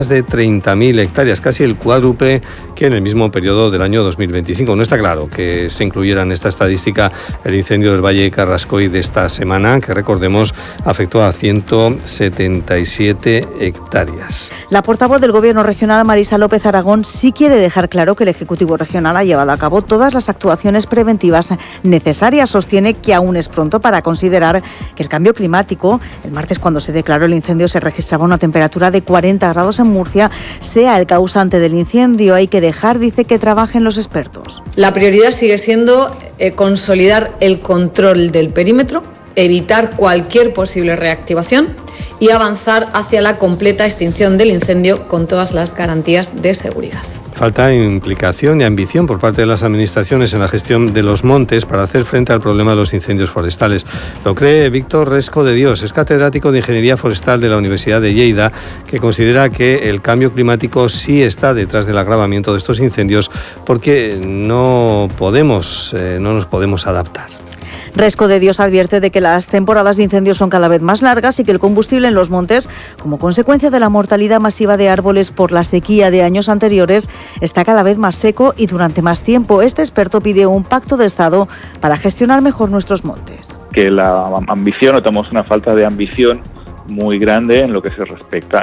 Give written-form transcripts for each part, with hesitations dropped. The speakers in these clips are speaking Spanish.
de 30.000 hectáreas, casi el cuádruple que en el mismo periodo del año 2025. No está claro que se incluyera en esta estadística el incendio del Valle de Carrascoy de esta semana, que recordemos afectó a 177 hectáreas. La portavoz del Gobierno regional, Marisa López Aragón, sí quiere dejar claro que el Ejecutivo regional ha llevado a cabo todas las actuaciones preventivas necesarias. Sostiene que aún es pronto para considerar que el cambio climático, el martes cuando se declaró el incendio se registraba una temperatura de 40 grados en Murcia, sea el causante del incendio. Hay que dejar, dice, que trabajen los expertos. La prioridad sigue siendo consolidar el control del perímetro, evitar cualquier posible reactivación y avanzar hacia la completa extinción del incendio con todas las garantías de seguridad. Falta implicación y ambición por parte de las administraciones en la gestión de los montes para hacer frente al problema de los incendios forestales. Lo cree Víctor Resco de Dios, es catedrático de Ingeniería Forestal de la Universidad de Lleida, que considera que el cambio climático sí está detrás del agravamiento de estos incendios porque no nos podemos adaptar. Resco de Dios advierte de que las temporadas de incendios son cada vez más largas y que el combustible en los montes, como consecuencia de la mortalidad masiva de árboles por la sequía de años anteriores, está cada vez más seco y durante más tiempo. Este experto pide un pacto de Estado para gestionar mejor nuestros montes. Que la ambición, notamos una falta de ambición muy grande en lo que respecta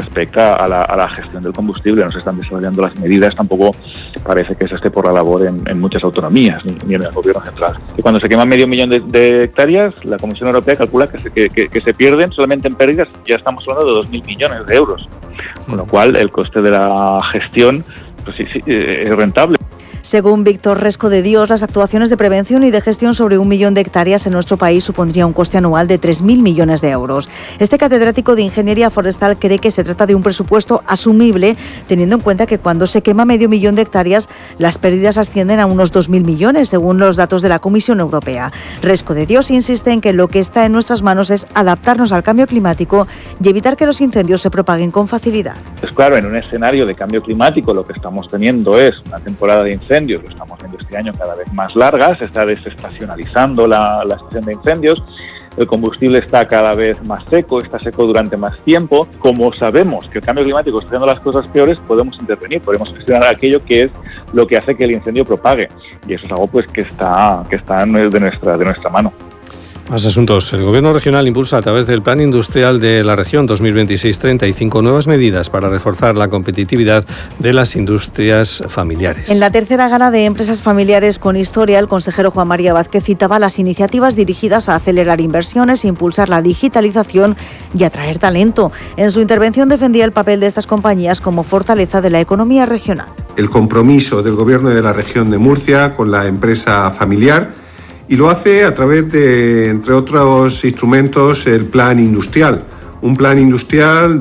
a la gestión del combustible. No se están desarrollando las medidas, tampoco parece que se esté por la labor en muchas autonomías ni en el gobierno central. Y cuando se queman 500.000 de hectáreas, la Comisión Europea calcula que se pierden solamente en pérdidas, ya estamos hablando de 2.000 millones de euros, con lo cual el coste de la gestión pues sí, es rentable. Según Víctor Resco de Dios, las actuaciones de prevención y de gestión sobre 1 millón de hectáreas en nuestro país supondría un coste anual de 3.000 millones de euros. Este catedrático de Ingeniería Forestal cree que se trata de un presupuesto asumible, teniendo en cuenta que cuando se quema 500.000 de hectáreas, las pérdidas ascienden a unos 2.000 millones, según los datos de la Comisión Europea. Resco de Dios insiste en que lo que está en nuestras manos es adaptarnos al cambio climático y evitar que los incendios se propaguen con facilidad. Pues claro, en un escenario de cambio climático lo que estamos teniendo es una temporada de incendios, lo estamos viendo este año cada vez más larga, se está desestacionalizando la estación de incendios, el combustible está cada vez más seco, está seco durante más tiempo. Como sabemos que el cambio climático está haciendo las cosas peores, podemos intervenir, podemos gestionar aquello que es lo que hace que el incendio propague, y eso es algo pues que está de nuestra mano. Más asuntos. El Gobierno regional impulsa a través del Plan Industrial de la Región 2026-35 nuevas medidas para reforzar la competitividad de las industrias familiares. En la tercera gala de empresas familiares con historia, el consejero Juan María Vázquez citaba las iniciativas dirigidas a acelerar inversiones, impulsar la digitalización y atraer talento. En su intervención defendía el papel de estas compañías como fortaleza de la economía regional. El compromiso del Gobierno de la Región de Murcia con la empresa familiar, y lo hace a través de, entre otros instrumentos, el Plan Industrial. Un Plan Industrial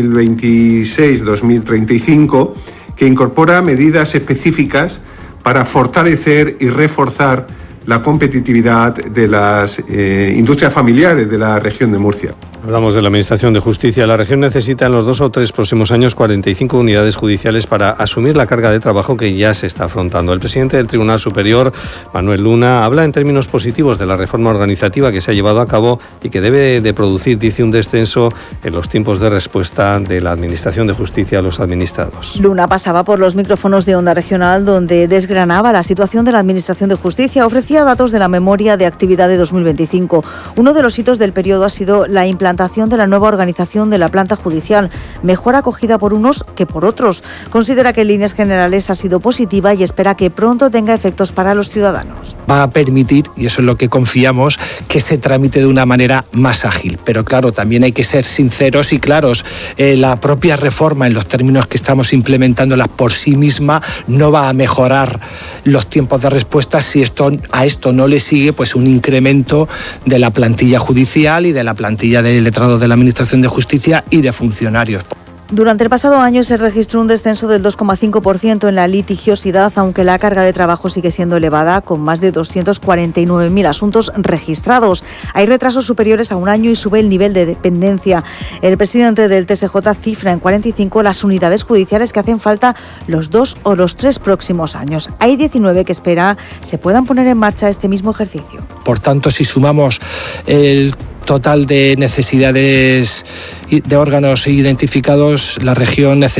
2026-2035 que incorpora medidas específicas para fortalecer y reforzar la competitividad de las industrias familiares de la región de Murcia. Hablamos de la Administración de Justicia. La región necesita en los 2 o 3 próximos años 45 unidades judiciales para asumir la carga de trabajo que ya se está afrontando. El presidente del Tribunal Superior, Manuel Luna, habla en términos positivos de la reforma organizativa que se ha llevado a cabo y que debe de producir, dice, un descenso en los tiempos de respuesta de la Administración de Justicia a los administrados. Luna pasaba por los micrófonos de Onda Regional, donde desgranaba la situación de la Administración de Justicia. Ofrecía datos de la memoria de actividad de 2025. Uno de los hitos del periodo ha sido la implantación de la nueva organización de la planta judicial, mejor acogida por unos que por otros. Considera que en líneas generales ha sido positiva y espera que pronto tenga efectos para los ciudadanos. Va a permitir, y eso es lo que confiamos, que se tramite de una manera más ágil. Pero claro, también hay que ser sinceros y claros. La propia reforma, en los términos que estamos implementándola por sí misma, no va a mejorar los tiempos de respuesta si a esto no le sigue pues un incremento de la plantilla judicial y de la plantilla de letrados de la Administración de Justicia y de funcionarios. Durante el pasado año se registró un descenso del 2,5% en la litigiosidad, aunque la carga de trabajo sigue siendo elevada, con más de 249.000 asuntos registrados. Hay retrasos superiores a un año y sube el nivel de dependencia. El presidente del TSJ cifra en 45 las unidades judiciales que hacen falta los 2 o los 3 próximos años. Hay 19 que espera se puedan poner en marcha este mismo ejercicio. Por tanto, si sumamos el total de necesidades de órganos identificados, la región necesita